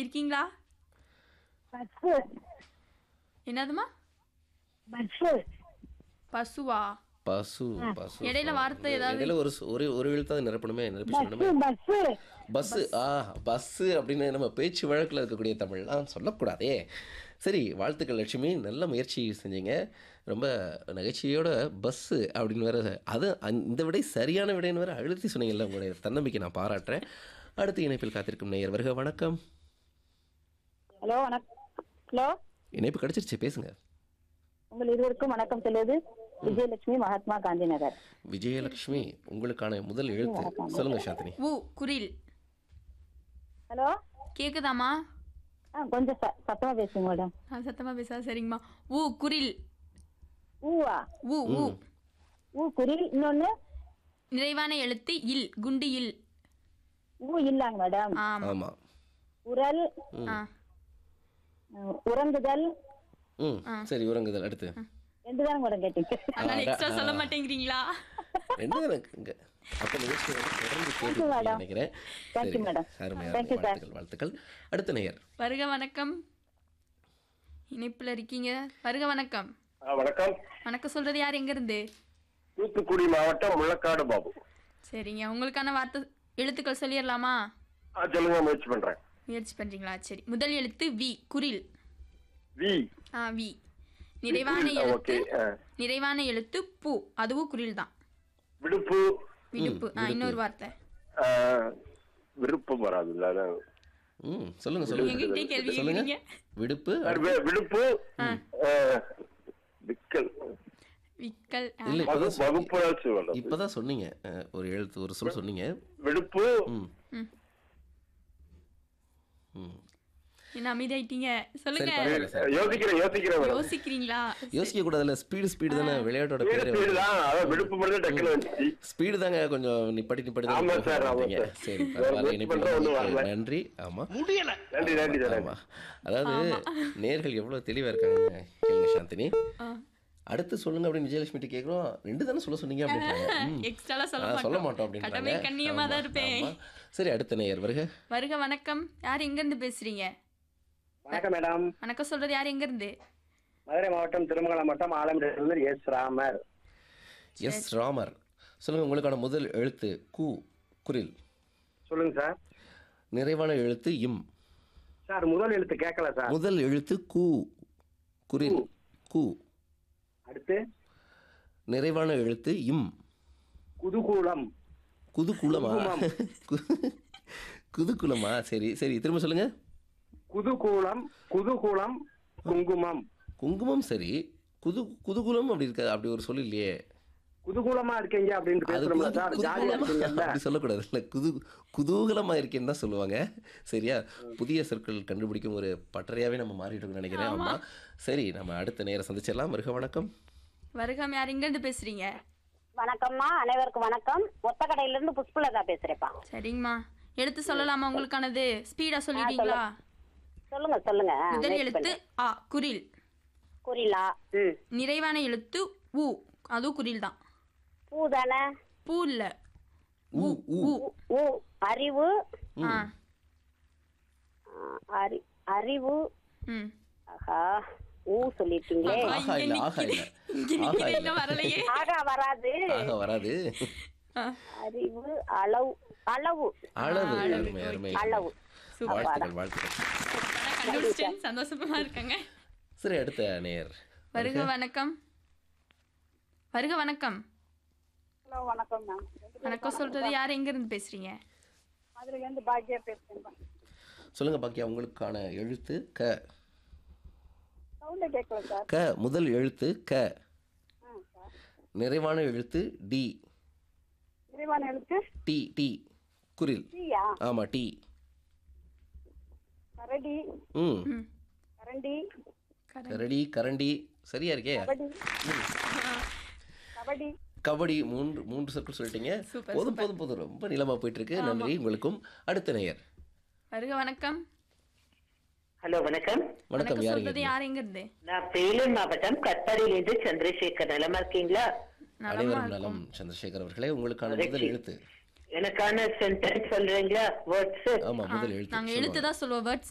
இருக்கீங்களா? பஸ்ஸு என்னதுமா? பஸ்ஸு பசுவா? பசு பசு இடையில வார்த்தை ஏதாவது இடையில ஒரு எழுத்தாவது நிரப்பணுமே, நிரப்பி பஸ்ஸு சொல்லணுமே. பஸ்ஸு பஸ்ஸு பஸ்ஸு அப்படின்னு நம்ம பேச்சு வழக்கில் இருக்கக்கூடிய தமிழ்லாம் சொல்லக்கூடாதே. சரி, வாழ்த்துக்கள் லட்சுமி, நல்ல முயற்சி செஞ்சீங்க. ரொம்ப நகைச்சுவையோட பஸ்ஸு அப்படின்னு வேற, அது இந்த விடை சரியான விடைன்னு வேற அழுத்தி சொன்னீங்கல்ல, உங்களுடைய தன்னம்பிக்கை நான் பாராட்டுறேன். அடுத்த இணைப்பில் காத்திருக்கும் நேயர் வருக. வணக்கம். ஹலோ வணக்கம். ஹலோ, இணைப்பு கிடைச்சிருச்சு, பேசுங்க. உங்கள் இருவருக்கும் வணக்கம் சொல்லுவது விஜயலட்சுமி, மகாத்மா காந்தி நகர். விஜயலட்சுமி, உங்களுக்கான முதல் எழுத்து சொல்லுங்க சாந்தினி. ஊ குரில். ஹலோ, கேக்குதாமா? கொஞ்சம் சத்தமா பேசுங்க மேடம். நான் சத்தமா பேசா? சரிங்கம்மா. ஊ குரில். ஊவா? ஊ ஊ ஊ குரில். இன்னொன்னு நிறைவான எழுத்து இல், குண்டு இல். ஊ இல்லாங்க மேடம். ஆமா. ஆமா. உரல், ஆ. உறங்குதல். சரி, உறங்குதல். அடுத்து ரெண்டுதான் மேடம் கேட்டீங்க. அதனால எக்ஸ்ட்ரா சொல்ல மாட்டேங்கிறீங்களா? ரெண்டு எனக்கு அப்ப நிகழ்ச்சி தொடர்ந்து Thank you, கேட்டு madam. நினைக்கிறேன். Thank you, சரி, madam. அருமையான Thank you, sir. வாழ்த்துக்கள் வாழ்த்துக்கள். அடுத்த நேயர் வருக வணக்கம். இணைப்புல இருக்கீங்க. வருக வணக்கம். வணக்கம். வணக்கம் சொல்றது யார், எங்க இருந்து? தூத்துக்குடி மாவட்டம் முள்ளக்காடு பாபு. சரிங்க, உங்களுக்கான வார்த்தை எழுத்துக்கள் சொல்லிடலாமா? சொல்லுங்க, முயற்சி பண்றேன். முயற்சி பண்றீங்களா? சரி, முதல் எழுத்து வி, குரில். வி. வி. நிறைவான குரில், எழுத்து okay. நிறைவான எழுத்து பூ, அதுவும் குரில் தான். விடுப்பு. விடுப்பு. இன்னொரு வார்த்தை. விருப்பம் வராது. சொல்லுங்க சொல்லுங்க எங்கிட்டே கேள்வி சொல்லுங்க. கேக்குறீங்க. விடுப்பு. விடுப்பு. விக்கல். விக்கல். இல்ல, வகுப்பு. இப்பதான் சொன்னீங்க, ஒரு எழுத்து ஒரு சொல் சொன்னீங்க. விடுப்பு. என்ன அமைதியாயிட்டீங்க? சொல்லுங்க. யோசிக்கிறேன். யோசிக்கிறீங்களா? யோசிக்க கூடாதுல்ல, ஸ்பீடு தானே விளையாட்டோட பேரு. விடுப்பு மட்டும் டக்குனு வந்துச்சு. ஸ்பீடு தாங்க, கொஞ்சம் நிப்பாட்டி ஆமா சார், ஆமா தான். சார். சரி, பரவாயில்ல. இணைப்பு நன்றி. ஆமா, நன்றி சார். ஆமா, அதாவது நேர்கள் எவ்வளவு தெளிவா இருக்காங்க கேளுங்க சாந்தினி. அடுத்து சொல்லுங்க அப்படின்னு விஜயலட்சுமி கேக்குறோம். ரெண்டு தானே சொல்ல சொன்னீங்க அப்படின்னு. எக்ஸ்ட்ரா சொல்ல மாட்டோம் கடமை அப்படின்னு. கண்ணியமா தான் இருப்பேன். சரி, அடுத்த நேயர் வருக. வருக வணக்கம். யார், எங்க இருந்து பேசுறீங்க? வணக்கம் மேடம். வணக்கம் சொல்றது யார், எங்க இருந்து? மதுரை மாவட்டம் திருமங்கலம் மாவட்டம் ஆலம்பேடு எஸ் ராமர். எஸ் ராமர், சொல்லுங்க. உங்களுக்கான முதல் எழுத்து கு, குரில். சொல்லுங்க சார். நிறைவான எழுத்து இம். சார் முதல் எழுத்து கேட்கல சார். முதல் எழுத்து கு, குரில். கு. அடுத்து நிறைவான எழுத்து இம். குதுகூலம். குதுகுலமா? குதுகுலமா? சரி சரி, திரும்ப சொல்லுங்க. குதுகூலம். குதூகூலம். குங்குமம். குங்குமம். சரி, குதுகுலம் அப்படி இருக்க, அப்படி ஒரு சொல் இல்லையே. குதூகூலமா இருக்கீங்க அப்படின்னு அது பேசுறோம்ல சார். ஜாலியா இருக்கீங்கல்ல. அப்படி சொல்லக்கூடாது இல்ல, குதூகலமா இருக்கேன்னு தான் சொல்லுவாங்க. சரியா, புதிய சொற்கள் கண்டுபிடிக்கும் ஒரு பட்டறையாவே நம்ம மாறிட்டு நினைக்கிறேன். ஆமா. சரி, நம்ம அடுத்த நேரம் சந்திச்சிடலாம். வருக வணக்கம். வருகம், யார், எங்க இருந்து பேசுறீங்க? வணக்கம்மா, அனைவருக்கும் வணக்கம். ஒத்த கடையில இருந்து புஷ்பலதா பேசுறேப்பா. சரிங்கம்மா, எடுத்து சொல்லலாமா உங்களுக்கானது? ஸ்பீடா சொல்லிடுவீங்களா? சொல்லுங்க. முதல் எழுத்து ஆ, குரில். குறிலா. நிறைவான எழுத்து ஊ, அதுவும் குரில் தான். பூ தானே? பூ இல்ல. ஊ ஊ ஊ. அறிவு. ஆ. அறிவு. ம். ஆஹா, ஊ சொல்லிட்டீங்களே. ஆஹா இல்ல, ஆஹா இல்ல, ஆஹா இல்ல, வரலையே. ஆகா வராது. ஆஹா வராது. அறிவு. அளவு. அளவு. அளவு. அருமை அருமை. அளவு. வாழ்த்துக்கள் வாழ்த்துக்கள். கண்டுபிடிச்சேன், சந்தோஷமா இருக்காங்க. சரி, அடுத்த நேயர் வருக வணக்கம். வருக வணக்கம். ஹலோ, வணக்கம் மேம். வணக்கம் சொல்றது யார், எங்க இருந்து பேசுறீங்க? மதுரையில இருந்து பாக்கியா பேசுறேன். சொல்லுங்க பாக்கியா. உங்களுக்கான எழுத்து க. சவுண்ட் கேட்கல சார். க முதல் எழுத்து க. நிறைவான எழுத்து டி. நிறைவான எழுத்து டி. டி குரில். டீயா? ஆமா, டி. கரடி. கரண்டி. கரடி, கரண்டி. சரியா இருக்கே. கபடி. கபடி. மூன்று சொற்கள் சொல்லிட்டீங்க. போதும் போதும் போதும், ரொம்ப நிலமா போயிட்டு இருக்கு. நன்றி உங்களுக்கும். அடுத்த நேயர் வருக வணக்கம். ஹலோ வணக்கம். வணக்கம். சொல்றது யார், எங்க இருந்து? நான் வேலூர் மாவட்டம் கட்பாடியிலிருந்து சந்திரசேகர். நலமா இருக்கீங்களா? அனைவரும் நலம். சந்திரசேகர் அவர்களே, உங்களுக்கான முதல் எழுத்து. எனக்கான சென்டென்ஸ் சொல்றீங்களா? வேர்ட்ஸ். ஆமா, முதல் எழுத்து. நாங்க எழுத்து தான் சொல்லுவோம், வேர்ட்ஸ்